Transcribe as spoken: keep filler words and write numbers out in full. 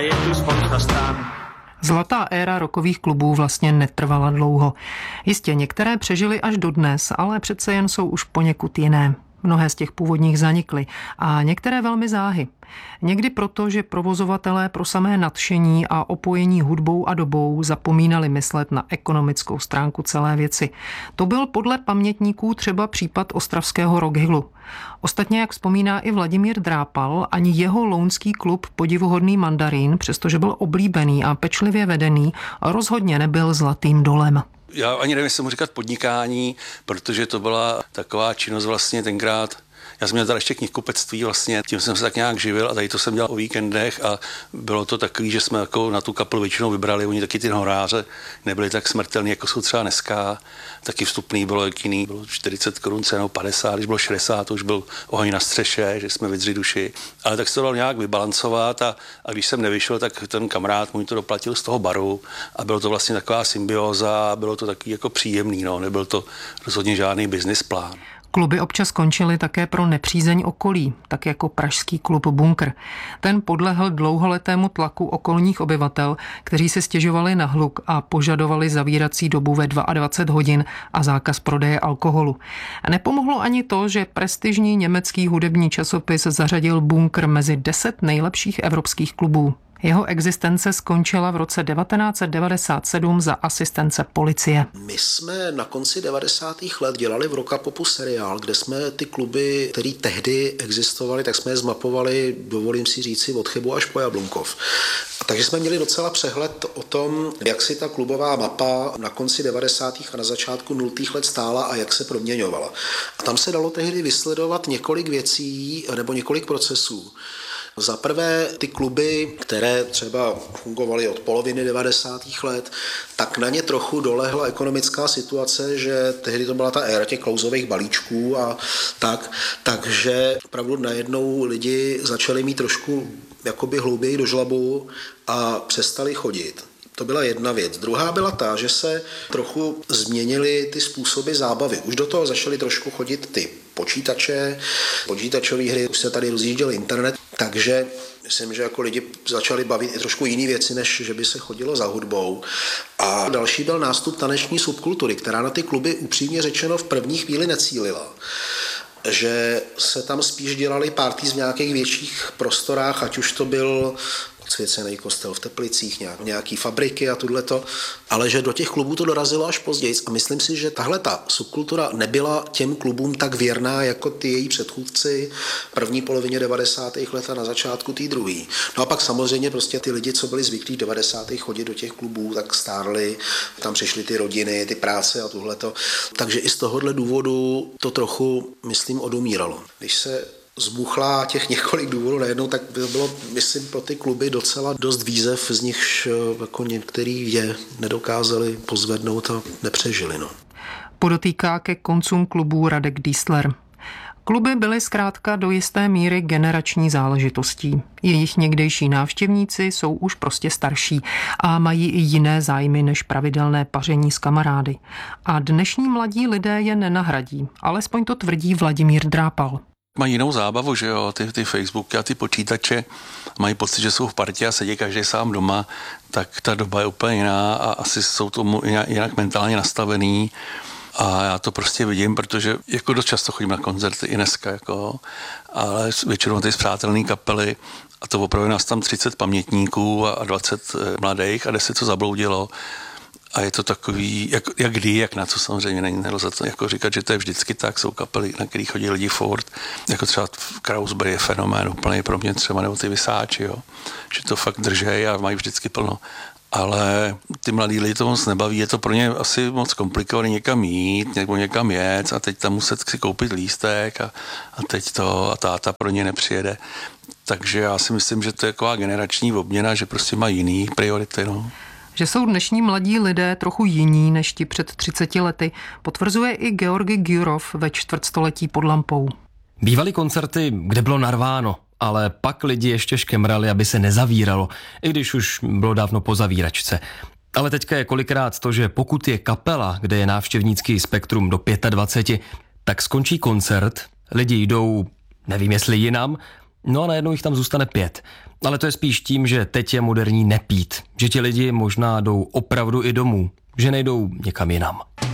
Je tu spousta stran. Zlatá éra rockových klubů vlastně netrvala dlouho. Jistě některé přežily až dodnes, ale přece jen jsou už poněkud jiné. Mnohé z těch původních zanikly a některé velmi záhy. Někdy proto, že provozovatelé pro samé nadšení a opojení hudbou a dobou zapomínali myslet na ekonomickou stránku celé věci. To byl podle pamětníků třeba případ ostravského Rockhillu. Ostatně, jak vzpomíná i Vladimír Drápal, ani jeho lounský klub Podivuhodný mandarín, přestože byl oblíbený a pečlivě vedený, rozhodně nebyl zlatým dolem. Já ani nevím, jestli mu říkat podnikání, protože to byla taková činnost vlastně tenkrát. Já jsem měl tady ještě knihkupectví vlastně, tím jsem se tak nějak živil a tady to jsem dělal o víkendech a bylo to takový, že jsme jako na tu kapelu většinou vybrali, oni taky ty horáře nebyli tak smrtelní, jako jsou třeba dneska, taky vstupný bylo jiný, bylo čtyřicet korun cenou, padesát, když bylo šedesát, to už byl oheň na střeše, že jsme vydřeli duši, ale tak se to dalo nějak vybalancovat a, a když jsem nevyšel, tak ten kamarád můj to doplatil z toho baru a bylo to vlastně taková symbioza, bylo to taky jako příjemný, no, nebyl to rozhodně žádný business plán. Kluby občas končily také pro nepřízeň okolí, tak jako pražský klub Bunkr. Ten podlehl dlouholetému tlaku okolních obyvatel, kteří se stěžovali na hluk a požadovali zavírací dobu ve dvacet dva hodin a zákaz prodeje alkoholu. Nepomohlo ani to, že prestižní německý hudební časopis zařadil Bunkr mezi deset nejlepších evropských klubů. Jeho existence skončila v roce devatenáct set devadesát sedm za asistence policie. My jsme na konci devadesátých let dělali v Rockapopu seriál, kde jsme ty kluby, které tehdy existovaly, tak jsme je zmapovali, dovolím si říci, od Chebu až po Jablunkov. Takže jsme měli docela přehled o tom, jak si ta klubová mapa na konci devadesátých a na začátku nultých let stála a jak se proměňovala. A tam se dalo tehdy vysledovat několik věcí nebo několik procesů. Za prvé ty kluby, které třeba fungovaly od poloviny devadesátých let, tak na ně trochu dolehla ekonomická situace, že tehdy to byla ta éra těch klouzových balíčků a tak, takže opravdu najednou lidi začali mít trošku jakoby hlouběji do žlabu a přestali chodit. To byla jedna věc. Druhá byla ta, že se trochu změnily ty způsoby zábavy. Už do toho začaly trošku chodit ty počítače, počítačové hry, už se tady rozjížděl internet, takže myslím, že jako lidi začali bavit i trošku jiné věci, než že by se chodilo za hudbou. A další byl nástup taneční subkultury, která na ty kluby upřímně řečeno v první chvíli necílila. Že se tam spíš dělali party v nějakých větších prostorách, ať už to byl odsvěcený kostel v Teplicích, nějak, nějaký fabriky a tohleto, ale že do těch klubů to dorazilo až později a myslím si, že tahle ta subkultura nebyla těm klubům tak věrná jako ty její předchůdci v první polovině devadesátých let a na začátku té druhé. No a pak samozřejmě prostě ty lidi, co byli zvyklí v devadesátých chodit do těch klubů, tak stárli, tam přišly ty rodiny, ty práce a tohleto. Takže i z tohohle důvodu to trochu, myslím, odumíralo. Když se zbuchla těch několik důvodů najednou, tak bylo, myslím, pro ty kluby docela dost výzev, z nichž jako některý je nedokázali pozvednout a nepřežili. No. Podotýká ke koncům klubů Radek Diesler. Kluby byly zkrátka do jisté míry generační záležitostí. Jejich někdejší návštěvníci jsou už prostě starší a mají i jiné zájmy než pravidelné paření s kamarády. A dnešní mladí lidé je nenahradí, alespoň to tvrdí Vladimír Drápal. Mají jinou zábavu, že jo, ty, ty Facebooky a ty počítače, mají pocit, že jsou v partě a sedí každý sám doma, tak ta doba je úplně jiná a asi jsou tomu jinak mentálně nastavený a já to prostě vidím, protože jako dost často chodím na koncerty i dneska, jako, ale většinou ty spřátelné kapely a to opravdu nás tam třicet pamětníků a dvacet mladých a deset co zabloudilo. A je to takový, jak, jak kdy, jak na co samozřejmě není nelze to jako říkat, že to je vždycky tak, jsou kapely, na který chodí lidi furt, jako třeba Krausberry je fenomén úplně pro mě třeba, nebo ty Vysáči, jo, že to fakt držej a mají vždycky plno. Ale ty mladí lidi to moc nebaví, je to pro ně asi moc komplikovaný někam jít, nebo někam jet a teď tam muset si koupit lístek a, a teď to a táta pro ně nepřijede. Takže já si myslím, že to je taková generační obměna, že prostě má jiný priority, no. Že jsou dnešní mladí lidé trochu jiní než ti před třiceti lety, potvrzuje i Georgi Gyurov ve čtvrtstoletí pod lampou. Bývaly koncerty, kde bylo narváno, ale pak lidi ještě škemrali, aby se nezavíralo, i když už bylo dávno po zavíračce. Ale teďka je kolikrát to, že pokud je kapela, kde je návštěvnický spektrum do dvacet pět, tak skončí koncert, lidi jdou, nevím jestli jinam, No a najednou jich tam zůstane pět. Ale to je spíš tím, že teď je moderní nepít. Že ti lidi možná jdou opravdu i domů. Že nejdou někam jinam.